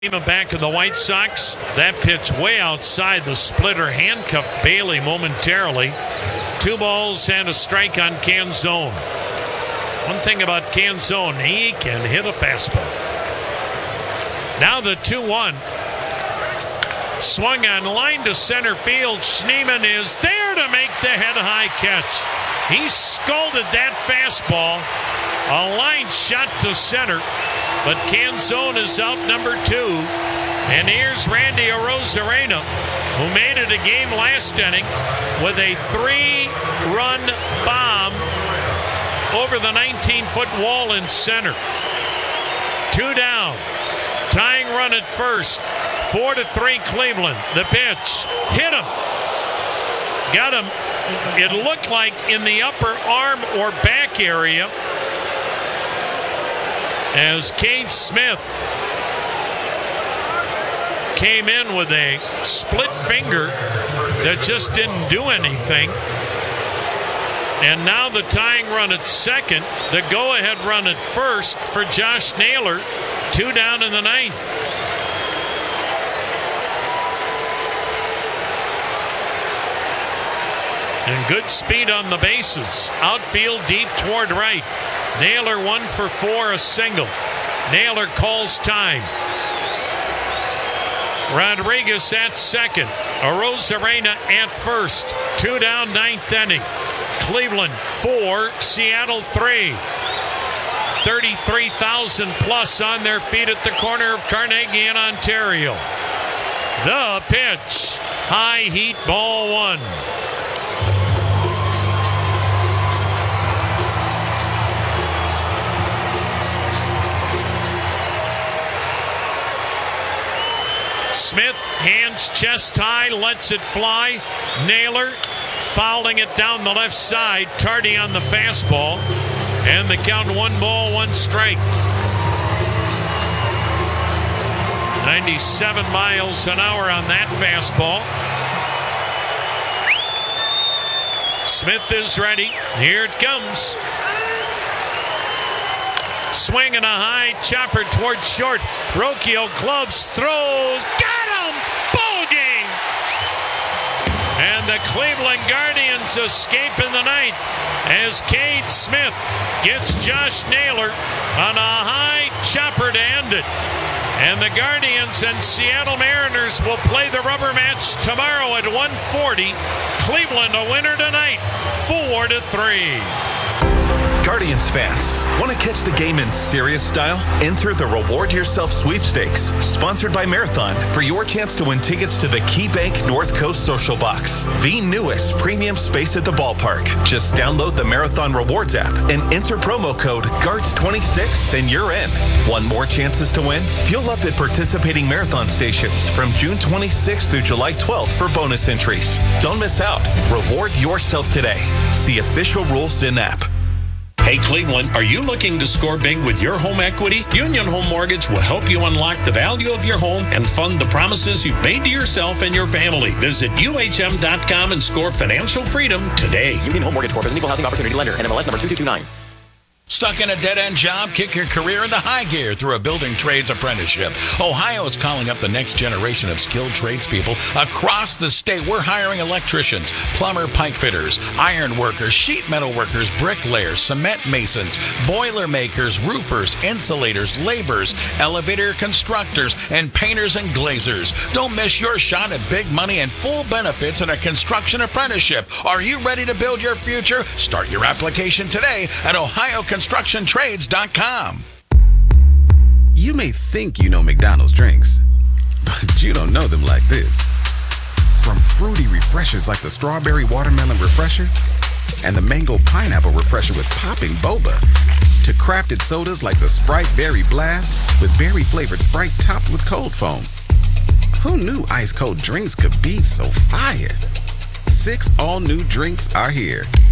Back of the White Sox. That pitch way outside the splitter handcuffed Bailey momentarily. 2 balls and a strike on Canzone. One thing about Canzone, he can hit a fastball. Now the 2-1. Swung on line to center field. Schneemann is there to make the head-high catch. He scolded that fastball. A line shot to center. But Canzone is out number 2. And here's Randy Arozarena, who made it a game last inning with a 3-run bomb over the 19-foot wall in center. 2 down. Tying run at first. 4-3 Cleveland. The pitch. Hit him. Got him. It looked like in the upper arm or back area, as Cade Smith came in with a split finger that just didn't do anything. And now the tying run at second, the go-ahead run at first for Josh Naylor. 2 down in the 9th. And good speed on the bases. Outfield deep toward right. Naylor 1 for 4, a single. Naylor calls time. Rodriguez at second. Arozarena at first. 2 down, 9th inning. Cleveland 4, Seattle 3. 33,000 plus on their feet at the corner of Carnegie in Ontario. The pitch. High heat, ball 1. Smith, hands chest high, lets it fly. Naylor fouling it down the left side. Tardy on the fastball. And the count 1 ball, 1 strike. 97 miles an hour on that fastball. Smith is ready. Here it comes. Swing and a high chopper towards short. Rocchio gloves, throws, got him! Ball game! And the Cleveland Guardians escape in the 9th as Cade Smith gets Josh Naylor on a high chopper to end it. And the Guardians and Seattle Mariners will play the rubber match tomorrow at 1:40. Cleveland a winner tonight, 4-3. Guardians fans, want to catch the game in serious style? Enter the Reward Yourself Sweepstakes, sponsored by Marathon, for your chance to win tickets to the KeyBank North Coast Social Box, the newest premium space at the ballpark. Just download the Marathon Rewards app and enter promo code GUARDS26 and you're in. Want more chances to win? Fuel up at participating Marathon stations from June 26th through July 12th for bonus entries. Don't miss out. Reward yourself today. See official rules in app. Hey Cleveland, are you looking to score big with your home equity? Union Home Mortgage will help you unlock the value of your home and fund the promises you've made to yourself and your family. Visit UHM.com and score financial freedom today. Union Home Mortgage Corp is an equal housing opportunity lender. NMLS number 2229. Stuck in a dead-end job? Kick your career into high gear through a building trades apprenticeship. Ohio is calling up the next generation of skilled tradespeople across the state. We're hiring electricians, plumber, pipe fitters, iron workers, sheet metal workers, bricklayers, cement masons, boiler makers, roofers, insulators, laborers, elevator constructors, and painters and glazers. Don't miss your shot at big money and full benefits in a construction apprenticeship. Are you ready to build your future? Start your application today at OhioConstructionTrades.com. You may think you know McDonald's drinks, but you don't know them like this. From fruity refreshers like the Strawberry Watermelon Refresher and the Mango Pineapple Refresher with popping boba, to crafted sodas like the Sprite Berry Blast with berry-flavored Sprite topped with cold foam. Who knew ice-cold drinks could be so fire? 6 all-new drinks are here.